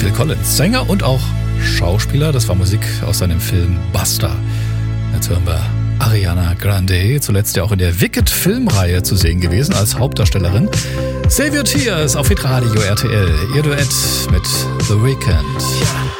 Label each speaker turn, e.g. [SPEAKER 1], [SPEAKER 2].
[SPEAKER 1] Phil Collins, Sänger und auch Schauspieler. Das war Musik aus seinem Film Buster. Jetzt hören wir Ariana Grande, zuletzt ja auch in der Wicked-Filmreihe zu sehen gewesen als Hauptdarstellerin. Save Your Tears auf Hitradio RTL, ihr Duett mit The Weeknd.